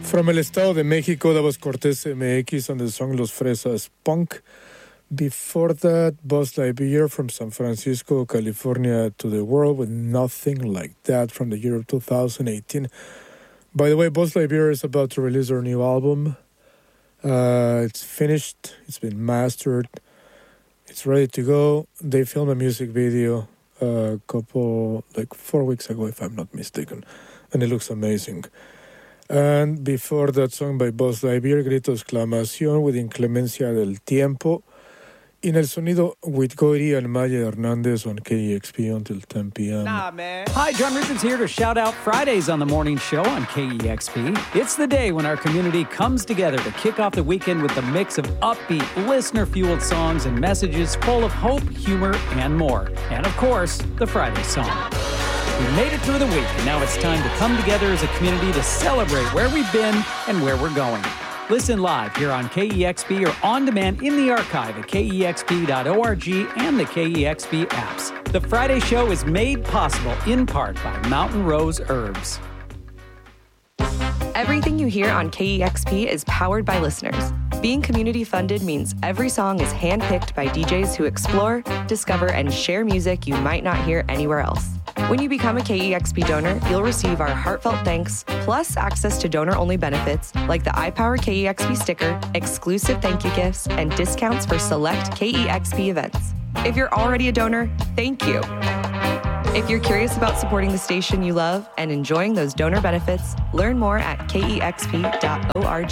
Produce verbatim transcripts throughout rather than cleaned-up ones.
From el Estado de Mexico, that was Cortez M X and the song Los Fresas Punk. Before that, Buzz Lightyear from San Francisco, California to the world with Nothing Like That from the year of two thousand eighteen. By the way, Buzz Lightyear is about to release their new album. Uh, it's finished. It's been mastered. It's ready to go. They filmed a music video a couple, like four weeks ago, if I'm not mistaken. And it looks amazing. And before that song by Buzz Lightyear, Grito Exclamación with Inclemencia del Tiempo. In El Sonido with Goiri and Maya Hernandez on K E X P until ten p.m. Nah, man. Hi, John Richards here to shout out Fridays on the morning show on K E X P. It's the day when our community comes together to kick off the weekend with a mix of upbeat, listener-fueled songs and messages full of hope, humor, and more. And, of course, the Friday song. We made it through the week, and now it's time to come together as a community to celebrate where we've been and where we're going. Listen live here on K E X P or on demand in the archive at K E X P dot org and the K E X P apps. The Friday show is made possible in part by Mountain Rose Herbs. Everything you hear on K E X P is powered by listeners. Being community funded means every song is handpicked by D Js who explore, discover, and share music you might not hear anywhere else. When you become a K E X P donor, you'll receive our heartfelt thanks, plus access to donor-only benefits like the iPower K E X P sticker, exclusive thank you gifts, and discounts for select K E X P events. If you're already a donor, thank you. If you're curious about supporting the station you love and enjoying those donor benefits, learn more at K E X P dot org.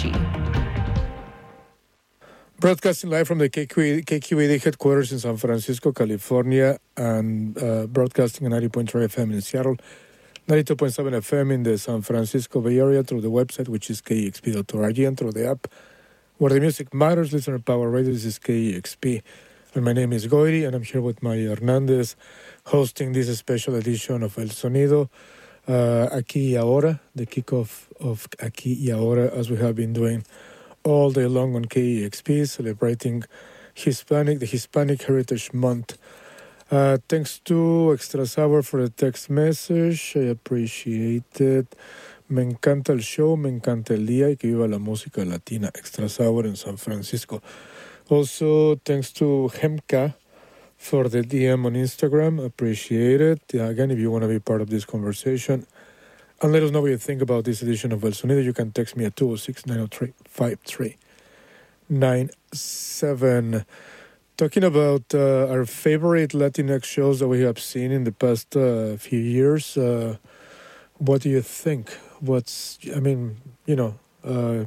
Broadcasting live from the K Q E D headquarters in San Francisco, California, and uh, broadcasting at ninety point three F M in Seattle, ninety-two point seven F M in the San Francisco Bay Area through the website, which is K E X P dot org, and through the app, where the music matters, listener power radio. This is K E X P. And my name is Goiri, and I'm here with Maya Hernandez, hosting this special edition of El Sonido, uh, Aquí y Ahora, the kickoff of Aquí y Ahora, as we have been doing all day long on K E X P, celebrating Hispanic, the Hispanic Heritage Month. Uh, thanks to Extra Sour for the text message. I appreciate it. Me encanta el show, me encanta el día, y que viva la música latina. Extra Sour in San Francisco. Also, thanks to Hemka for the D M on Instagram. Appreciate it. Yeah, again, if you want to be part of this conversation, and let us know what you think about this edition of El Sonido, you can text me at two oh six, nine oh three, five three nine seven. Talking about uh, our favorite Latinx shows that we have seen in the past uh, few years, uh, what do you think? What's, I mean, you know, uh,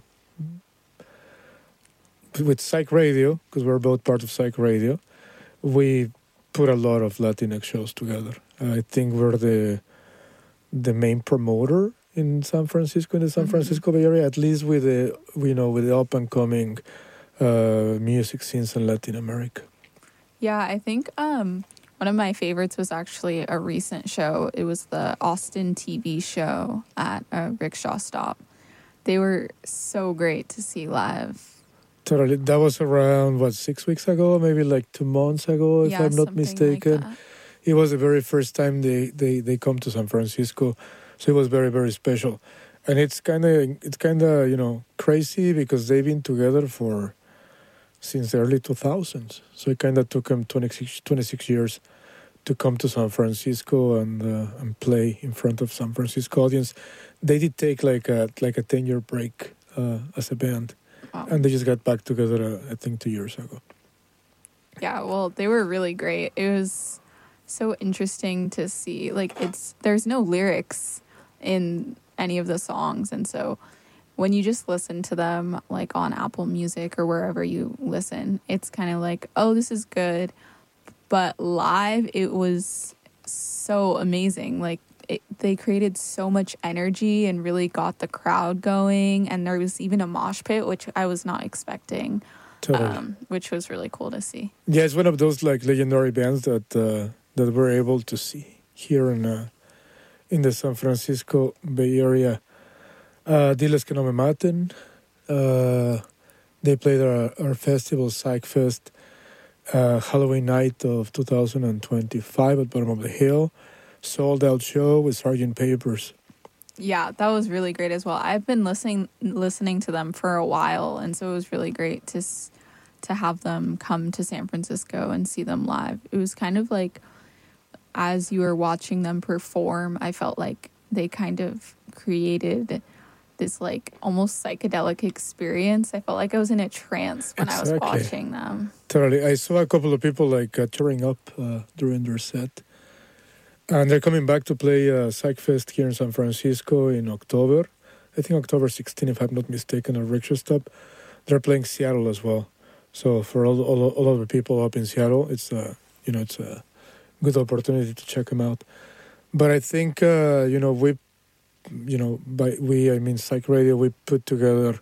with Psych Radio, because we're both part of Psych Radio, we put a lot of Latinx shows together. I think we're the the main promoter in San Francisco, in the San Francisco Bay Area, at least with the, you know, with the up and coming uh, music scenes in Latin America. Yeah, I think um, one of my favorites was actually a recent show. It was the Austin T V show at a rickshaw stop. They were so great to see live. Totally. That was around, what, six weeks ago? Maybe like two months ago, if yeah, I'm not mistaken. Like it was the very first time they, they, they come to San Francisco. So it was very, very special. And it's kind of, it's kind of, you know, crazy because they've been together for, since the early two thousands. So it kind of took them twenty-six, twenty-six years to come to San Francisco and uh, and play in front of San Francisco audience. They did take like a, like a ten-year break uh, as a band. Wow. And they just got back together, uh, I think, two years ago. Yeah, well, they were really great. It was so interesting to see. Like, it's there's no lyrics in any of the songs, and so when you just listen to them, like on Apple Music or wherever you listen, it's kind of like, oh, this is good. But live, it was so amazing. Like, it, they created so much energy and really got the crowd going. And there was even a mosh pit, which I was not expecting, totally. um, which was really cool to see. Yeah, it's one of those like legendary bands that uh, that we're able to see here in uh, in the San Francisco Bay Area. Uh, Diles que no me maten. Uh, they played our, our festival, Psych Fest, uh, Halloween night of two thousand twenty-five at Bottom of the Hill. Sold out show with Sergeant Papers. Yeah, that was really great as well. I've been listening listening to them for a while, and so it was really great to to have them come to San Francisco and see them live. It was kind of like, as you were watching them perform, I felt like they kind of created this like almost psychedelic experience. I felt like I was in a trance when exactly. I was watching them. Totally. I saw a couple of people like uh, tearing up uh, during their set. And they're coming back to play uh, PsychFest here in San Francisco in October. I think October sixteenth, if I'm not mistaken, at Rickshaw Stop. They're playing Seattle as well. So for all all, all of the people up in Seattle, it's uh, you know it's a good opportunity to check them out. But I think uh, you know we, you know by we I mean Psych Radio, we put together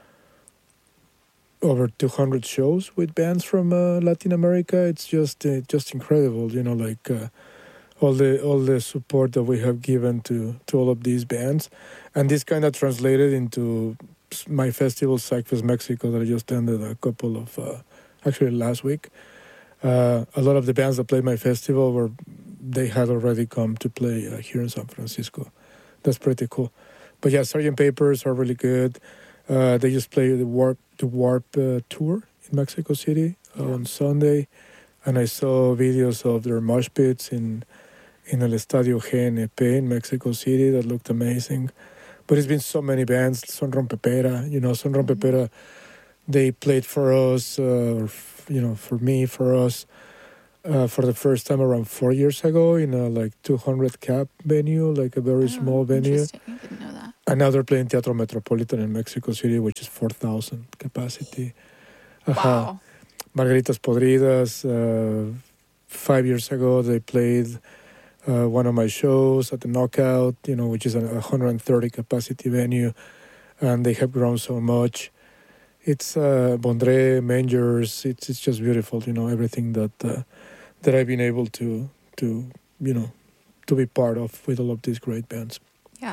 over two hundred shows with bands from uh, Latin America. It's just uh, just incredible, you know, like. Uh, all the all the support that we have given to, to all of these bands. And this kind of translated into my festival, PsychFest Mexico, that I just ended a couple of, uh, actually last week. Uh, a lot of the bands that played my festival, were they had already come to play uh, here in San Francisco. That's pretty cool. But yeah, Sergeant Papers are really good. Uh, they just played the Warp, the Warp uh, tour in Mexico City uh, yeah. on Sunday. And I saw videos of their mosh pits in... in el Estadio G N P in Mexico City that looked amazing. But it's been so many bands. Son Rompepera, you know, Son Rompepera, they played for us, uh, you know, for me, for us, uh, for the first time around four years ago in a like two hundred cap venue, like a very oh, small venue. Interesting. I didn't know that. And now they're playing Teatro Metropolitan in Mexico City, which is four thousand capacity. Wow. Uh-huh. Margaritas Podridas, uh, five years ago they played Uh, one of my shows at the Knockout, you know, which is a one hundred thirty capacity venue, and they have grown so much. It's uh, Bondré, Mangers. It's it's just beautiful, you know, everything that uh, that I've been able to to you know to be part of with all of these great bands. Yeah,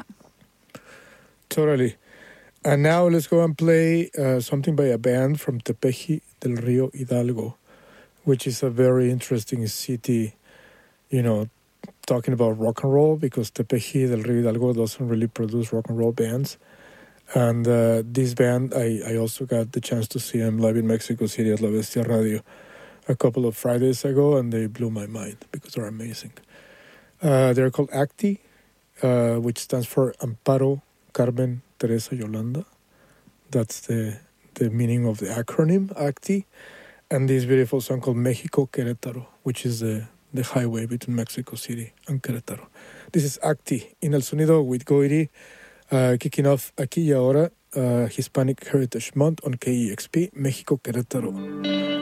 totally. And now let's go and play uh, something by a band from Tepeji del Rio Hidalgo, which is a very interesting city, you know. Talking about rock and roll, because Tepeji del Rio Hidalgo doesn't really produce rock and roll bands. And uh, this band, I, I also got the chance to see them live in Mexico City at La Bestia Radio a couple of Fridays ago, and they blew my mind because they're amazing. Uh, they're called ACTI, uh, which stands for Amparo, Carmen, Teresa, Yolanda. That's the, the meaning of the acronym, ACTI. And this beautiful song called México Querétaro, which is the the highway between Mexico City and Querétaro. This is ACTI in El Sonido with Goiri, uh, kicking off aquí y ahora, uh, Hispanic Heritage Month on K E X P, México Querétaro.